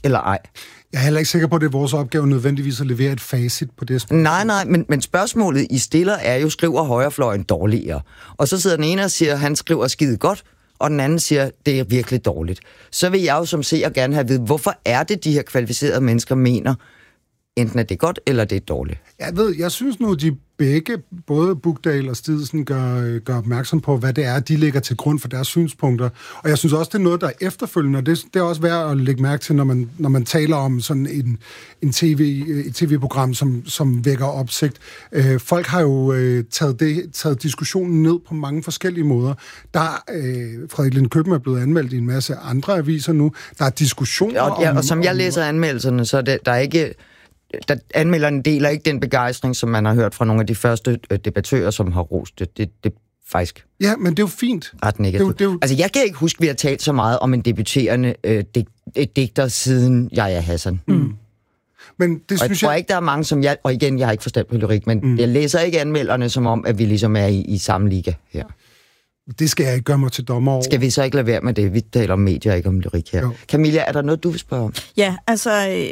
eller ej. Jeg er heller ikke sikker på, at det er vores opgave nødvendigvis at levere et facit på det spørgsmål. Nej, men spørgsmålet I stiller er jo, skriver højrefløjen dårligere. Og så sidder den ene og siger, at han skriver skide godt, og den anden siger, det er virkelig dårligt. Så vil jeg jo som seer gerne have at vide, hvorfor er det, de her kvalificerede mennesker mener, enten at det er godt, eller det er dårligt. Jeg synes nu, de begge, både Bukdal og Stidsen, gør opmærksom på, hvad det er, de lægger til grund for deres synspunkter. Og jeg synes også, det er noget, der er efterfølgende, og det er også værd at lægge mærke til, når man taler om sådan et tv-program, som vækker opsigt. Folk har jo taget diskussionen ned på mange forskellige måder. Frederik Linde Køben er blevet anmeldt i en masse andre aviser nu. Der er diskussioner og som jeg læser anmeldelserne, så der er ikke... Anmelderne deler ikke den begejstring, som man har hørt fra nogle af de første debattører, som har rost det. Det faktisk... Ja, men det er jo fint. Ret negativt. Altså, jeg kan ikke huske, at vi har talt så meget om en debuterende digter siden Yahya Hassan. Men det synes jeg tror ikke, der er mange, som jeg... Og igen, jeg har ikke forstand på lyrik, men jeg læser ikke anmelderne som om, at vi ligesom er i samme liga her. Det skal jeg ikke gøre mig til dommer over. Skal vi så ikke lade være med det? Vi taler om medier, ikke om lyrik her. Jo. Camilla, er der noget, du vil spørge om? Ja, altså...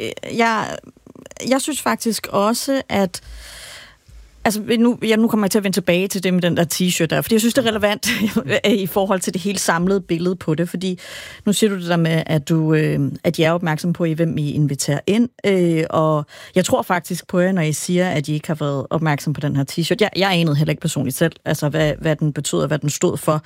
Jeg synes faktisk også, at... Altså, nu kommer jeg til at vende tilbage til det med den der t-shirt der, fordi jeg synes, det er relevant i forhold til det hele samlede billede på det, fordi nu siger du det der med, at I er opmærksom på, hvem I inviterer ind, og jeg tror faktisk på jer, når I siger, at I ikke har været opmærksom på den her t-shirt. Jeg anede heller ikke personligt selv, altså hvad den betød, hvad den stod for.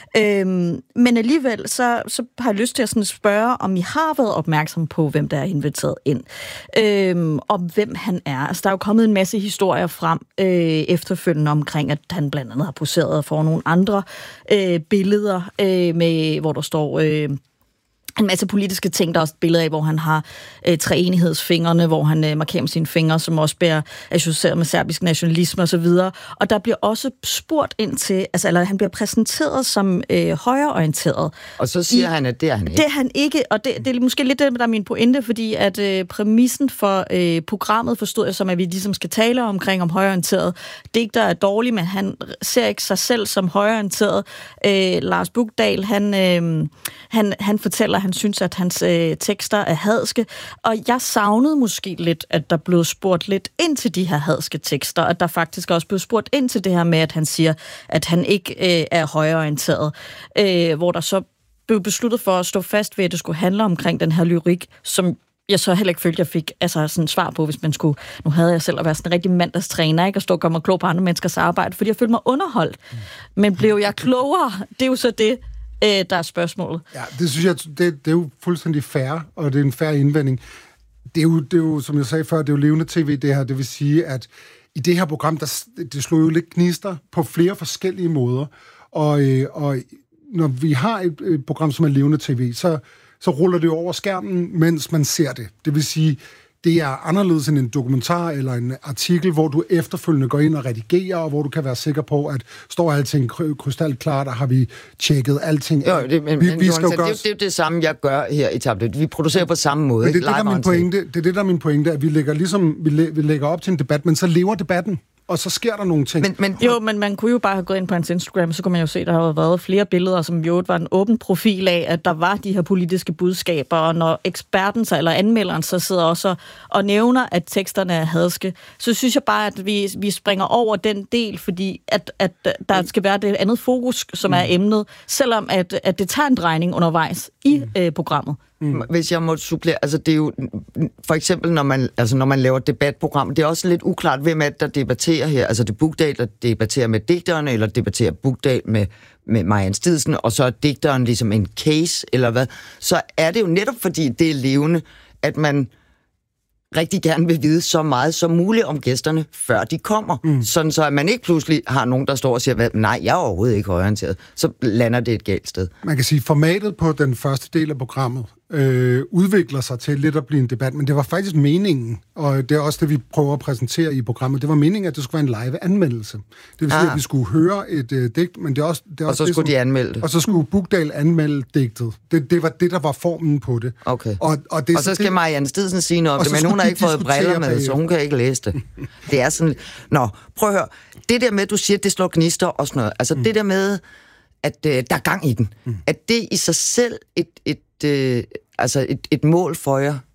Men alligevel, så har jeg lyst til at sådan spørge, om I har været opmærksom på, hvem der er inviteret ind, og hvem han er. Altså, der er jo kommet en masse historier frem, efterfølgende omkring, at han blandt andet har poseret for nogle andre billeder, hvor der står en masse politiske ting. Der er også billeder af, hvor han har treenighedsfingrene, hvor han markerer med sine fingre, som også bliver associeret med serbisk nationalisme osv. Og der bliver også spurgt ind til, eller han bliver præsenteret som højreorienteret. Og så siger han, at det er han ikke. Det er han ikke, og det er måske lidt det, der er min pointe, fordi at præmissen for programmet forstod jeg som, at vi ligesom skal tale om højreorienteret. Digter er dårlig, men han ser ikke sig selv som højreorienteret. Lars Bukdal, han fortæller, han synes, at hans tekster er hadske, og jeg savnede måske lidt, at der blev spurgt lidt ind til de her hadske tekster, og der faktisk også blev spurgt ind til det her med, at han siger, at han ikke er højreorienteret, hvor der så blev besluttet for at stå fast ved, at det skulle handle omkring den her lyrik, som jeg så heller ikke følte, jeg fik sådan svar på, hvis man skulle... Nu havde jeg selv at være sådan en rigtig mandagstræner, ikke? Og stå og gøre mig klog på andre menneskers arbejde, fordi jeg følte mig underholdt. Men blev jeg klogere? Det er jo så det, der er spørgsmålet. Ja, det synes jeg, det er jo fuldstændig fair, og det er en fair indvending. Det er jo, som jeg sagde før, det er jo levende tv, det her. Det vil sige, at i det her program, det slog jo lidt gnister på flere forskellige måder. Og når vi har et program, som er levende tv, så ruller det jo over skærmen, mens man ser det. Det vil sige, det er anderledes end en dokumentar eller en artikel, hvor du efterfølgende går ind og redigerer, og hvor du kan være sikker på, at står alting krystalklart, og har vi tjekket alting. Jo, det er det samme, jeg gør her i Tablet. Vi producerer på samme måde. Det er det, der er min pointe, at vi lægger op til en debat, men så lever debatten. Og så sker der nogle ting. Men man kunne jo bare have gået ind på hans Instagram, så kunne man jo se, at der har været flere billeder, som jo var en åben profil af, at der var de her politiske budskaber, og når eksperten eller anmelderen så sidder også og nævner, at teksterne er hadske, så synes jeg bare, at vi springer over den del, fordi at der skal være det andet fokus, som er emnet, selvom at det tager en drejning undervejs i programmet. Hvis jeg må supplere, altså det er jo for eksempel, når man laver et debatprogram, det er også lidt uklart, hvem er det, der debatterer her. Altså det er Bukdal, der debatterer med digterne, eller debatterer Bukdal med Marianne Stidsen, og så er digteren ligesom en case, eller hvad. Så er det jo netop, fordi det er levende, at man rigtig gerne vil vide så meget som muligt om gæsterne, før de kommer. Sådan så, at man ikke pludselig har nogen, der står og siger, nej, jeg er overhovedet ikke højreorienteret. Så lander det et galt sted. Man kan sige, formatet på den første del af programmet udvikler sig til lidt at blive en debat, men det var faktisk meningen, og det er også det, vi prøver at præsentere i programmet. Det var meningen, at det skulle være en live-anmeldelse. Det vil sige, at vi skulle høre et digt, men det er også og så skulle de anmelde det. Og så skulle Bukdal anmelde digtet. Det var det, der var formen på det. Okay. Og så skal Marianne Stidsen sige noget om det, men hun har ikke fået briller med, så hun kan ikke læse det. Det er sådan... Nå, prøv at høre. Det der med, at du siger, at det slår gnister og sådan noget, altså det der med, at der er gang i den, at det i sig selv et mål for jer,